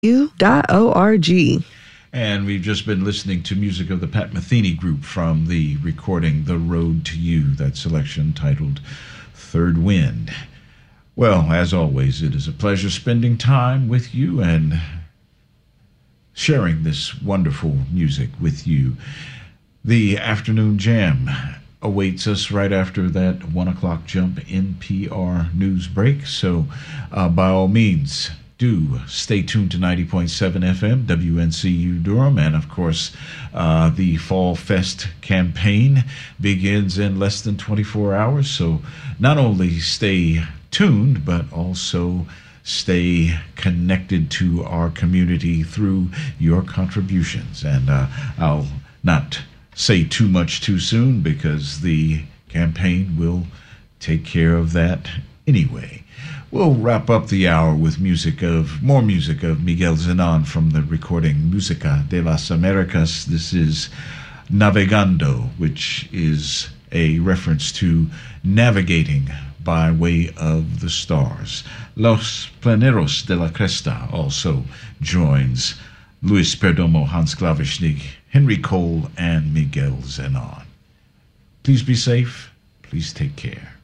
U.org. And we've just been listening to music of the Pat Metheny Group from the recording The Road to You, that selection titled Third Wind. Well, as always, it is a pleasure spending time with you and sharing this wonderful music with you. The afternoon jam awaits us right after that 1 o'clock jump NPR news break. So by all means, do stay tuned to 90.7 FM, WNCU Durham. And of course, the Fall Fest campaign begins in less than 24 hours. So not only stay tuned, but also stay connected to our community through your contributions. And I'll not say too much too soon because the campaign will take care of that anyway. We'll wrap up the hour with more music of Miguel Zenon from the recording Música de las Americas. This is Navegando, which is a reference to navigating by way of the stars. Los Planeros de la Cresta also joins Luis Perdomo, Hans Klaverschnig, Henry Cole, and Miguel Zenon. Please be safe. Please take care.